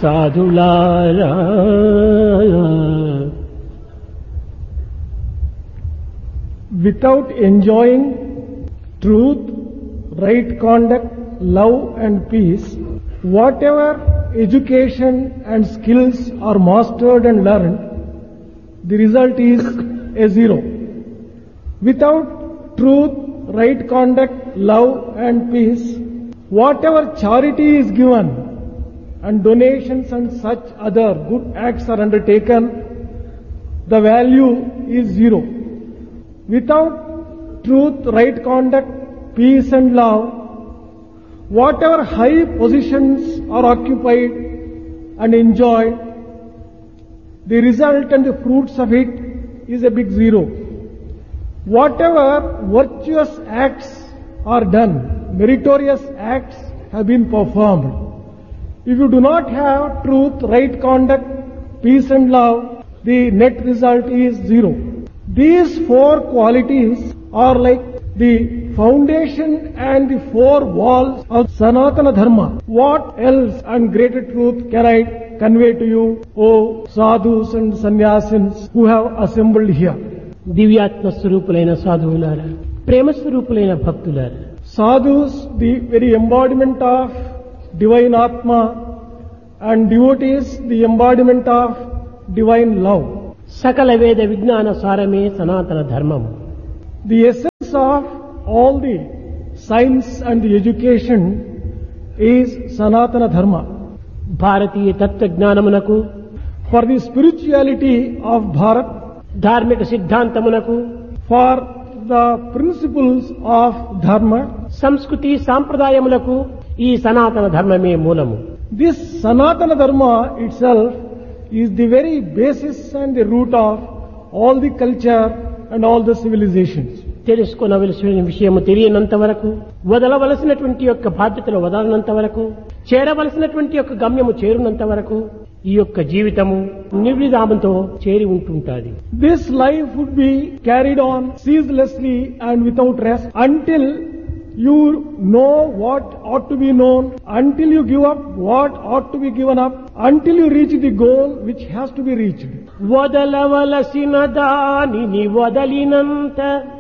సాధులారా without enjoying truth, right conduct, love and peace, whatever education and skills are mastered and learned, the result is a zero. Without truth, right conduct, love and peace, whatever charity is given and donations and such other good acts are undertaken, the value is zero. Without truth, right conduct, peace and love, whatever high positions are occupied and enjoyed, the result and the fruits of it is a big zero. Whatever virtuous acts are done, meritorious acts have been performed. If you do not have truth, right conduct, peace and love, the net result is zero. These four qualities are like the foundation and the four walls of Sanatana Dharma. What else and greater truth can I convey to you, O sadhus and sannyasins who have assembled here? దివ్యాత్మ స్వరూపులైన సాధువులారా, ప్రేమ స్వరూపులైన భక్తులారా, Sadhus, the very embodiment of divine Atma, and devotees, the embodiment of divine love. సకల వేద విజ్ఞాన సారమే సనాతన ధర్మము. The essence of all the science and the education is Sanatana Dharma. Bharatiya తత్వజ్ఞానమునకు, For the spirituality of Bharat, ధార్మిక సిద్ధాంతమునకు, for the principles of Dharma, సంస్కృతి సాంప్రదాయములకు ఈ సనాతన ధర్మమే మూలము. this Sanatana Dharma itself is the very basis and the root of all the culture and all the civilizations. తెలుసుకొనవలసిన విషయము తెలియనంత వరకు, వదలవలసినటువంటి యొక్క బాధ్యతలు వదలనంత వరకు, చేరవలసినటువంటి యొక్క గమ్యము చేరునంత వరకు ఈ యొక్క జీవితము నిర్విరామంతో చేరి ఉంటుంటాది. This life would be carried on ceaselessly and without rest until you know what ought to be known, until you give up what ought to be given up, until you reach the goal which has to be reached. వదలవలసిన దానిని వదలినంత,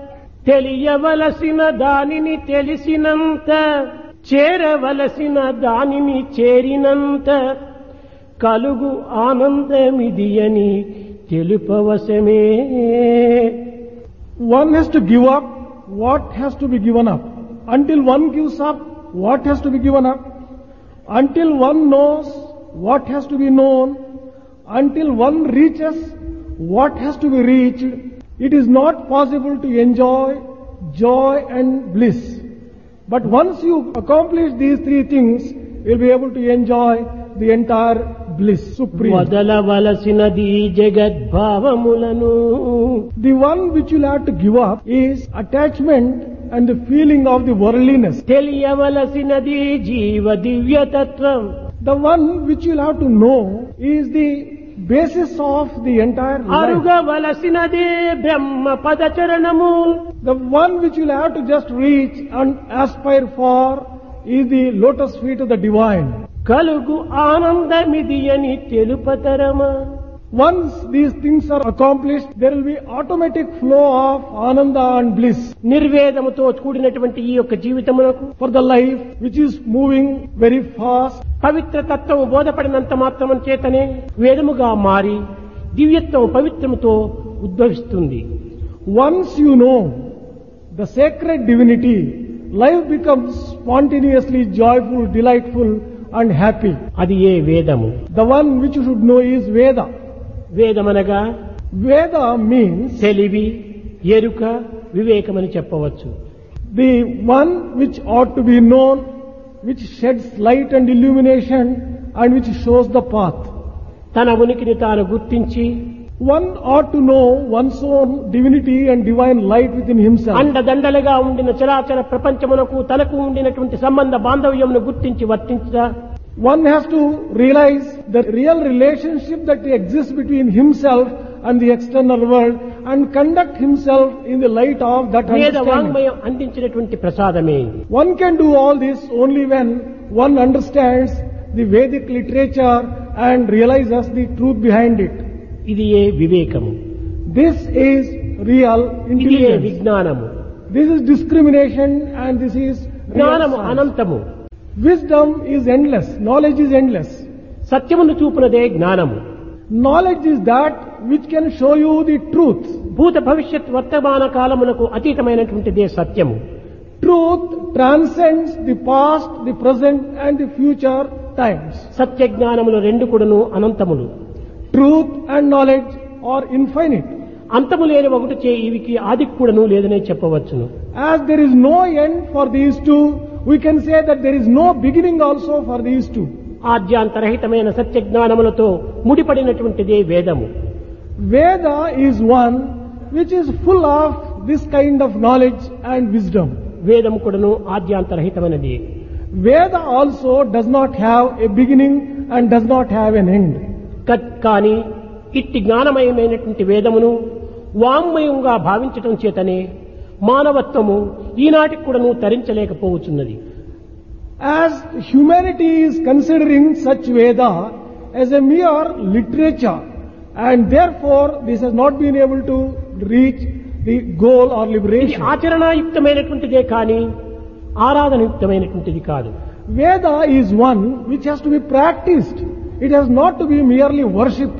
తెలియవలసిన దానిని తెలిసినంత, చేరవలసిన దానిని చేరినంత, కలుగు ఆనందమిది అని తెలుపవశమే. One has to give up what has to be given up. Until one gives up what has to be given up, until one knows what has to be known, until one reaches what has to be reached, it is not possible to enjoy joy and bliss. But once you accomplish these three things, you will be able to enjoy the entire bliss, supreme. వదలవలసినది జగద్భావములను, The one which you will have to give up is attachment and the feeling of the worldliness. తెలియవలసినది జీవ దివ్యతత్వం, The one which you will have to know is the basis of the entire life. అరుగవలసినదే Brahma పదచరణము, The one which you will have to just reach and aspire for is the lotus feet of the divine. కలుగు ఆనందమిది అని తెలుపతరమా. Once these things are accomplished, there will be automatic flow of ananda and bliss. నిర్వేదముతో కూడినటువంటి ఈ యొక్క జీవితమునకు, For the life which is moving very fast, పవిత్ర తత్వము బోధపడినంత మాత్రము చేతనే వేదముగా మారి దివ్యత్వము పవిత్రముతో ఉద్భవిస్తుంది. once you know the sacred divinity, life becomes spontaneously joyful, delightful and happy. అది ఏ వేదము. The one which you should know is Veda. వేదమనగా Veda means తెలివి, ఎరుక, వివేకమని చెప్పవచ్చు. the one which ought to be known, which sheds light and illumination and which shows the path. తన ఉనికిని తాను గుర్తించి, One ought to know one's own divinity and divine light within himself. అండదండలుగా ఉండిన చరాచర ప్రపంచమునకు తనకు ఉండినటువంటి సంబంధ బాంధవ్యమును గుర్తించి వర్తించగా, One has to realize the real relationship that exists between himself and the external world and conduct himself in the light of that వేద understanding. వాంగ్మయం అందించినటువంటి ప్రసాదమే. One can do all this only when one understands the Vedic literature and realizes the truth behind it. ఇది ఏ వివేకము, This is real ఇది ఏ intelligence. విజ్ఞానము. This is discrimination and this is real జ్ఞానము science. అనంతము, Wisdom is endless. Knowledge is endless. సత్యమును చూపునదే జ్ఞానము. Knowledge is that which can show you the truth. భూత భవిష్యత్ వర్తమాన కాలములకు అతీతమైనటువంటిదే సత్యము. Truth transcends the past, the present and the future times. సత్య జ్ఞానములు రెండు కూడాను అనంతములు. Truth and knowledge are infinite. అంతము లేని ఒకటి చే ఇవికి ఆది కూడాను లేదనే చెప్పవచ్చును. As there is no end for these two, we can say that there is no beginning also for these two. ఆద్యాంతరహితమైన సత్య జ్ఞానములతో ముడిపడినటువంటిదే వేదము. Veda is one which is full of this kind of knowledge and wisdom. వేదము కూడాను ఆద్యాంతరహితమైనది. Veda also does not have a beginning and does not have an end. కానీ ఇట్టి జ్ఞానమయమైనటువంటి వేదమును వాంగ్మయంగా భావించటం చేతనే మానవత్వము ఈనాటికి కూడాను తరించలేకపోవచ్చున్నది. As humanity is considering such Veda as a mere literature, and therefore this has not been able to reach the goal or ఇది liberation. ఆచరణాయుక్తమైనటువంటిదే కానీ ఆరాధనయుక్తమైనటువంటిది కాదు. Veda is one which has to be practiced. It has not to be merely worshipped.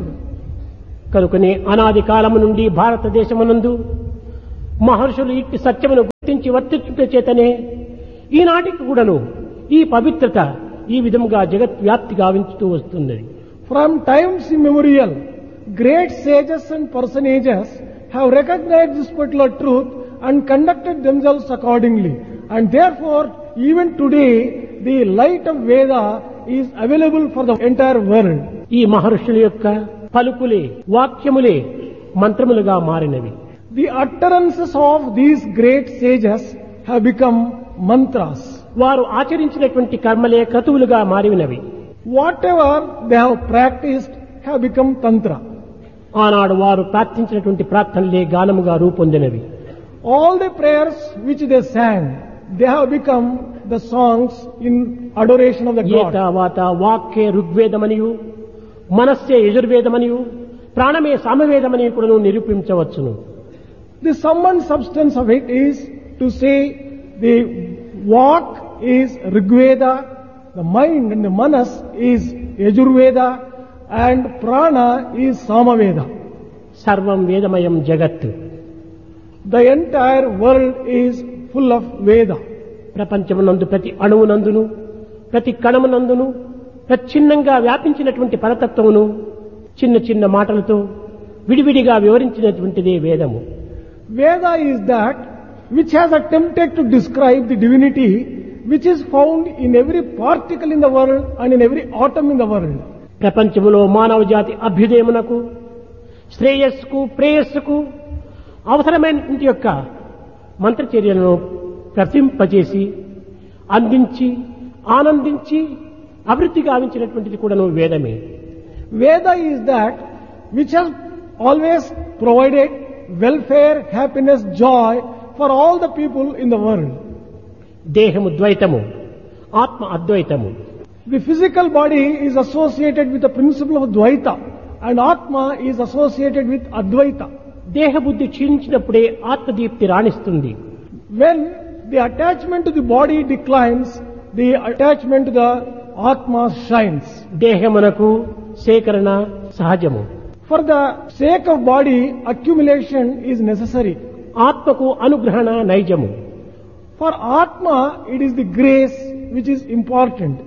కనుకనే అనాది కాలము నుండి భారతదేశమునందు మహర్షులు ఇట్టి సత్యమును గుర్తించి వర్తించుట చేతనే ఈనాటికి కూడాను ఈ పవిత్రత ఈ విధముగా జగత్వ్యాప్తి గావించుతూ వస్తున్నది. From times immemorial, great sages and personages have recognized this particular truth and conducted themselves accordingly. And therefore, even today, the light of Veda is available for the entire world. ఈ మహర్షుల యొక్క పలుకులే వాక్యములే మంత్రములుగా మారినవి. The utterances of these great sages have become mantras. వారు ఆచరించినటువంటి కర్మలే క్రతువులుగా మారినవి. Whatever they have practiced have become tantra. ఆనాడు వారు ప్రార్థించినటువంటి ప్రార్థనలే గానముగా రూపొందినవి. All the prayers which they sang, they have become the songs in adoration of the God. ఏతావాత వాక్యే ఋగ్వేదమనియు మనస్సే యజుర్వేదమనియు ప్రాణమే సామవేదమని కూడా నిరూపించవచ్చును. The sum and substance of it is to say the walk is Rigveda, the mind and the manas is Yajurveda and prana is Samaveda. సర్వం వేదమయం జగత్. The entire world is full of Veda. ప్రపంచమునందు ప్రతి అణువునందును ప్రతి కణమునందును ప్రచ్ఛిన్నంగా వ్యాపించినటువంటి పరతత్వమును చిన్న చిన్న మాటలతో విడివిడిగా వివరించినటువంటిదే వేదము. Veda is that which has attempted to describe the divinity which is found in every particle in the world and in every atom in the world. ప్రపంచములో మానవ జాతి అభ్యుదయమునకు శ్రేయస్సుకు ప్రేయస్సుకు అవసరమైనటువంటి యొక్క మంత్రచర్యలను ప్రతింపజేసి అందించి ఆనందించి అభివృద్ధి గావించినటువంటిది కూడాను వేదమే. Veda is that which has always provided welfare, happiness, joy for all the people in the world. దేహము ద్వైతము, ఆత్మ అద్వైతము. The physical body is associated with the principle of Dvaita and Atma is associated with Advaita. దేహబుద్ధి క్షీణించినప్పుడే ఆత్మదీప్తి రాణిస్తుంది. When the attachment to the body declines, the attachment to the Atma shines. దేహమునకు సేకరణ సహజము. For the sake of body, accumulation is necessary. ఆత్మకు అనుగ్రహణ నైజము. For Atma, it is the grace which is important.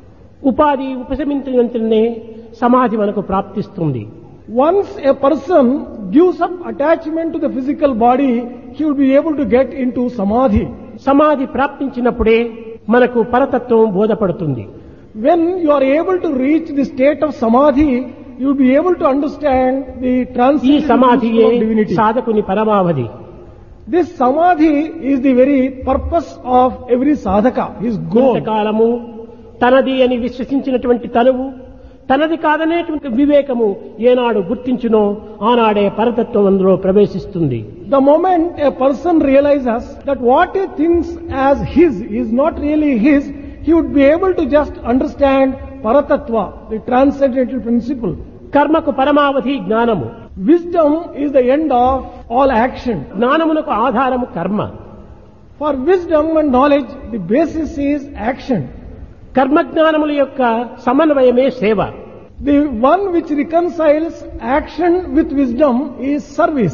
ఉపాధి ఉపశమించినంతనే సమాధి మనకు ప్రాప్తిస్తుంది. Once a person gives up attachment to the physical body, he will be able to get into samadhi. సమాధి ప్రాప్తించినప్పుడే మనకు పరతత్వం బోధపడుతుంది. When you are able to reach the state of samadhi, you will be able to understand the ఈ transcendental సమాధియే of divinity. సాధకుని పరమావధి. This samadhi is the very purpose of every sadhaka, his goal. కాలము తనది అని విశ్వసించినటువంటి తనువు తనది కాదనేటువంటి వివేకము ఏనాడు గుర్తించునో ఆనాడే పరతత్వం అందులో ప్రవేశిస్తుంది. The moment a person realizes that what he thinks as his is not really his, he would be able to just understand Paratatva, the transcendental principle. కర్మకు పరమావధి జ్ఞానము. Wisdom is the end of all action. జ్ఞానమునకు ఆధారము కర్మ. For wisdom and knowledge, the basis is action. కర్మజ్ఞానముల యొక్క సమన్వయమే సేవ. The one which reconciles action with wisdom is service.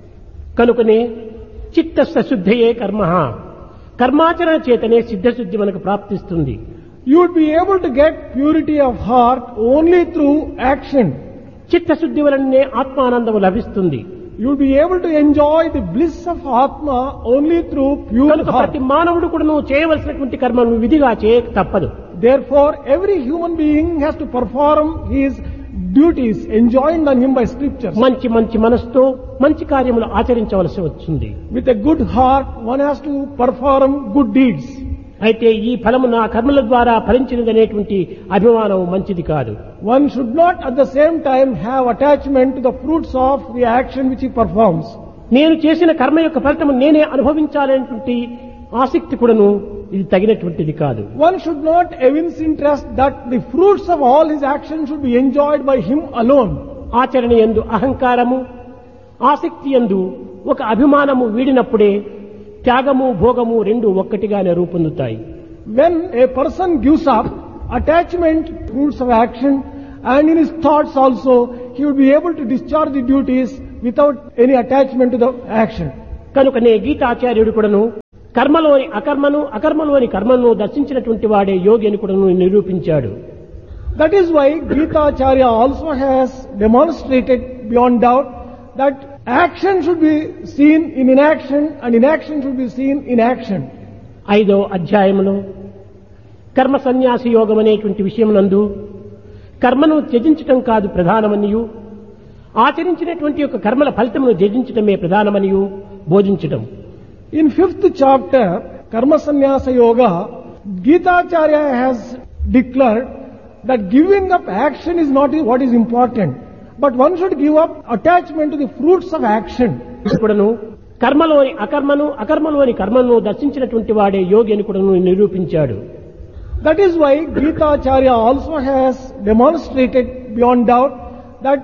కనుకనే చిత్తస్య శుద్ధయే కర్మ. కర్మాచరణ చేతనే సిద్ధశుద్ధి మనకు ప్రాప్తిస్తుంది. You would be able to get purity of heart only through action. చిత్తశుద్ధి వలనే ఆత్మానందము లభిస్తుంది. You will be able to enjoy the bliss of Atma only through pure కనుక heart. ప్రతి మానవుడు కూడా చేయవలసినటువంటి కర్మను విధిగా చేయక తప్పదు. Therefore, every human being has to perform his duties enjoined on him by scriptures. మంచి మంచి మనసుతో మంచి కార్యములు ఆచరించవలసి వచ్చింది. With a good heart, one has to perform good deeds. అయితే ఈ ఫలము నా కర్మల ద్వారా ఫలించినదనేటువంటి అభిమానం మంచిది కాదు. One should not at the same time have attachment to the fruits of the action which he performs. నేను చేసిన కర్మ యొక్క ఫలితము నేనే అనుభవించాలనేటువంటి ఆసక్తి కూడాను ఇది తగినటువంటిది కాదు. One should not evince interest that the fruits of all his actions should be enjoyed by him alone. ఆచరణ యందు అహంకారము, ఆసక్తి యందు ఒక అభిమానము వీడినప్పుడే త్యాగము భోగము రెండు ఒక్కటిగానే రూపొందుతాయి. When a person gives up attachment to fruits of action and in his thoughts also, he would be able to discharge the duties without any attachment to the action. కనుకనే గీతాచార్యుడు కూడాను కర్మలోని అకర్మను, అకర్మలోని కర్మను దర్శించినటువంటి వాడే యోగి అని కూడాను నిరూపించాడు. That is why Gita Acharya also has demonstrated beyond doubt that action should be seen in inaction and inaction should be seen in action. 5వ అధ్యాయంలో కర్మ సన్యాసి యోగం అనేటువంటి విషయం నందు కర్మను త్యజించటం కాదు ప్రధానమనియు, ఆచరించినటువంటి యొక్క కర్మల ఫలితమును త్యజించటమే ప్రధానమనియు బోధించటం. In 5th chapter, Karma Sannyasa Yoga, Gita Acharya has declared that giving up action is not what is important, but one should give up attachment to the fruits of action. కూడాను కర్మలోని అకర్మను, అకర్మలోని కర్మను దర్శించినటువంటి వాడే యోగి అని కూడాను నిరూపించాడు. That is why Gita Acharya also has demonstrated beyond doubt